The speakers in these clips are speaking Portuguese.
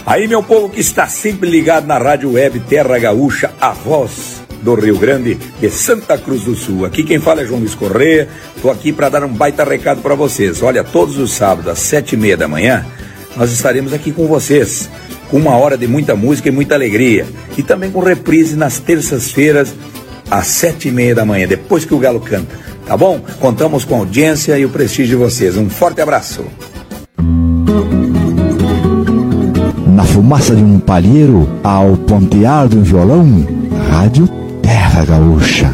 Aí, meu povo que está sempre ligado na Rádio Web Terra Gaúcha, a voz do Rio Grande de Santa Cruz do Sul. Aqui quem fala é João Luiz Correia. Estou aqui para dar um baita recado para vocês. Olha, todos os sábados às 7h30 da manhã, nós estaremos aqui com vocês, com 1 hora de muita música e muita alegria. E também com reprise nas terças-feiras, às 7h30 da manhã, depois que o galo canta. Tá bom? Contamos com a audiência e o prestígio de vocês. Um forte abraço. Na fumaça de um palheiro, ao pontear de um violão, Rádio Terra Gaúcha.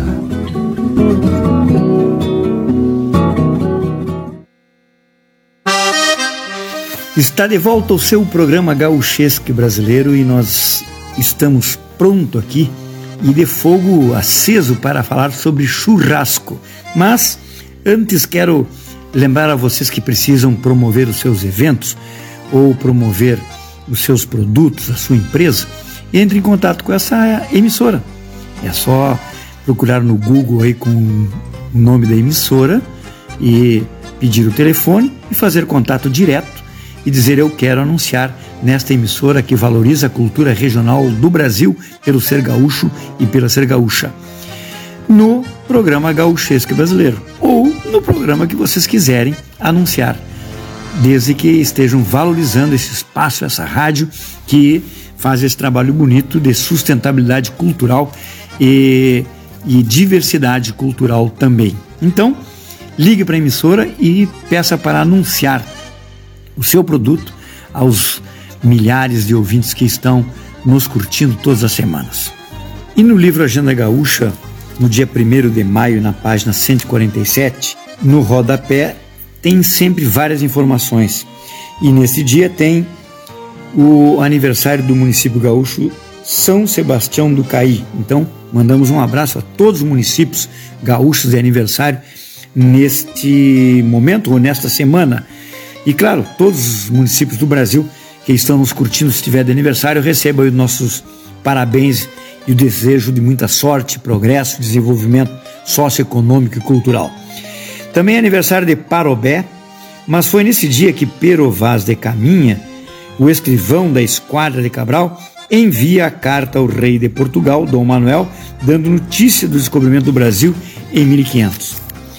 Está de volta o seu programa Gauchesque Brasileiro e nós estamos pronto aqui e de fogo aceso para falar sobre churrasco. Mas antes quero lembrar a vocês que precisam promover os seus eventos ou promover os seus produtos, a sua empresa. Entre em contato com essa emissora. É só procurar no Google aí com o nome da emissora e pedir o telefone e fazer contato direto e dizer: eu quero anunciar nesta emissora que valoriza a cultura regional do Brasil pelo ser gaúcho e pela ser gaúcha, no programa Gauchesque Brasileiro ou no programa que vocês quiserem anunciar, desde que estejam valorizando esse espaço, essa rádio que faz esse trabalho bonito de sustentabilidade cultural e diversidade cultural também. Então, ligue para a emissora e peça para anunciar o seu produto aos milhares de ouvintes que estão nos curtindo todas as semanas. E no livro Agenda Gaúcha, no dia 1º de maio, na página 147, no rodapé, tem sempre várias informações. E nesse dia tem o aniversário do município gaúcho São Sebastião do Caí. Então, mandamos um abraço a todos os municípios gaúchos de aniversário neste momento ou nesta semana. E claro, todos os municípios do Brasil que estão nos curtindo, se estiver de aniversário, recebam os nossos parabéns e o desejo de muita sorte, progresso, desenvolvimento socioeconômico e cultural. Também é aniversário de Parobé, mas foi nesse dia que Pero Vaz de Caminha, o escrivão da Esquadra de Cabral, envia a carta ao rei de Portugal, Dom Manuel, dando notícia do descobrimento do Brasil em 1500.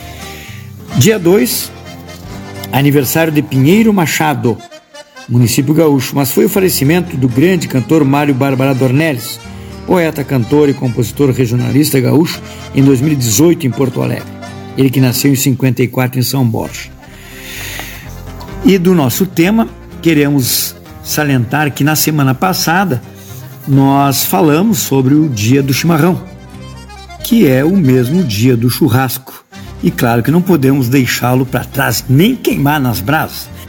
Dia 2, aniversário de Pinheiro Machado, município gaúcho, mas foi o falecimento do grande cantor Mário Bárbara Dornelles, poeta, cantor e compositor regionalista gaúcho, em 2018 em Porto Alegre. Ele que nasceu em 54 em São Borja. E do nosso tema, queremos salientar que na semana passada nós falamos sobre o dia do chimarrão, que é o mesmo dia do churrasco. E claro que não podemos deixá-lo para trás, nem queimar nas brasas.